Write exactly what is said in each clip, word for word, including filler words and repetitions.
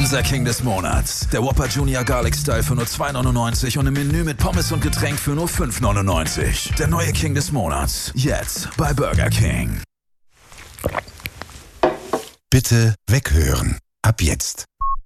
Unser King des Monats. Der Whopper Junior Garlic Style für nur zwei neunundneunzig und im Menü mit Pommes und Getränk für nur fünf neunundneunzig. Der neue King des Monats. Jetzt bei Burger King. Bitte weghören. Ab jetzt.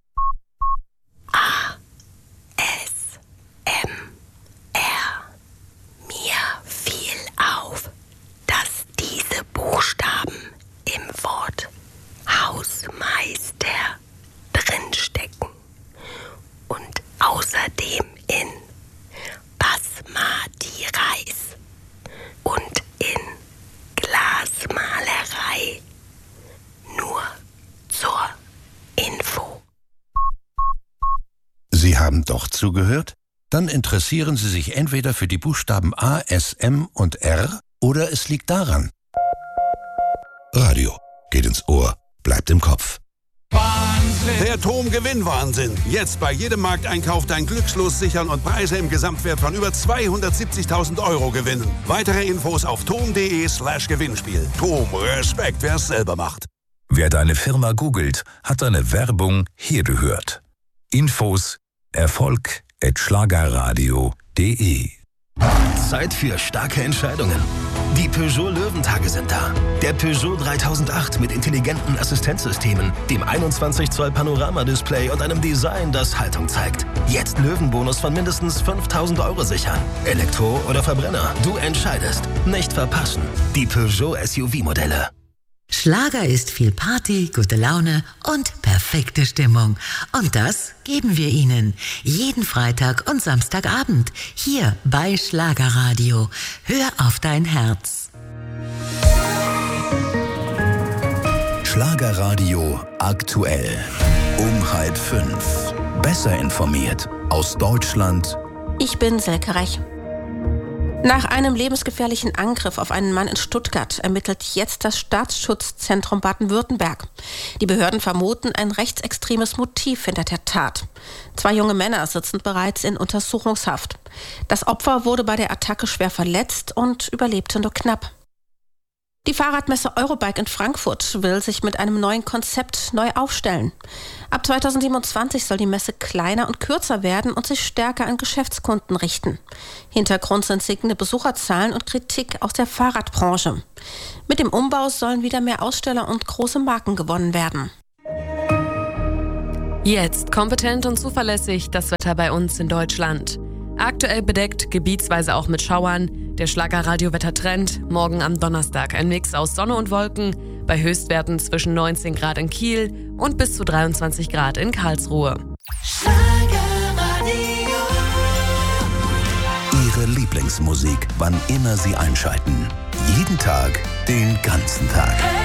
A. S. M. R. Mir fiel auf, dass diese Buchstaben im Wort Hausmeister drinstecken und außerdem in Basmati Reis und in Glasmalerei. Nur zur Info. Sie haben doch zugehört? Dann interessieren Sie sich entweder für die Buchstaben A, S, M und R oder es liegt daran. Radio geht ins Ohr, bleibt im Kopf. Wahnsinn! Der TOM-Gewinnwahnsinn. Jetzt bei jedem Markteinkauf dein Glückslos sichern und Preise im Gesamtwert von über zweihundertsiebzigtausend Euro gewinnen. Weitere Infos auf tom.de slash Gewinnspiel. TOM, Respekt, wer es selber macht. Wer deine Firma googelt, hat deine Werbung hier gehört. Infos erfolg at schlagerradio punkt de. Zeit für starke Entscheidungen. Die Peugeot Löwentage sind da. Der Peugeot dreitausendacht mit intelligenten Assistenzsystemen, dem einundzwanzig Zoll Panoramadisplay und einem Design, das Haltung zeigt. Jetzt Löwenbonus von mindestens fünftausend Euro sichern. Elektro oder Verbrenner, du entscheidest. Nicht verpassen. Die Peugeot S U V-Modelle. Schlager ist viel Party, gute Laune und perfekte Stimmung. Und das geben wir Ihnen jeden Freitag und Samstagabend hier bei Schlagerradio. Hör auf dein Herz. Schlagerradio aktuell. Um halb fünf. Besser informiert. Aus Deutschland. Ich bin Silke Rech. Nach einem lebensgefährlichen Angriff auf einen Mann in Stuttgart ermittelt jetzt das Staatsschutzzentrum Baden-Württemberg. Die Behörden vermuten ein rechtsextremes Motiv hinter der Tat. Zwei junge Männer sitzen bereits in Untersuchungshaft. Das Opfer wurde bei der Attacke schwer verletzt und überlebte nur knapp. Die Fahrradmesse Eurobike in Frankfurt will sich mit einem neuen Konzept neu aufstellen. Ab zweitausendsiebenundzwanzig soll die Messe kleiner und kürzer werden und sich stärker an Geschäftskunden richten. Hintergrund sind sinkende Besucherzahlen und Kritik aus der Fahrradbranche. Mit dem Umbau sollen wieder mehr Aussteller und große Marken gewonnen werden. Jetzt kompetent und zuverlässig das Wetter bei uns in Deutschland. Aktuell bedeckt, gebietsweise auch mit Schauern. Der Schlagerradio-Wettertrend. Morgen am Donnerstag ein Mix aus Sonne und Wolken. Bei Höchstwerten zwischen neunzehn Grad in Kiel und bis zu dreiundzwanzig Grad in Karlsruhe. Ihre Lieblingsmusik, wann immer Sie einschalten. Jeden Tag, den ganzen Tag.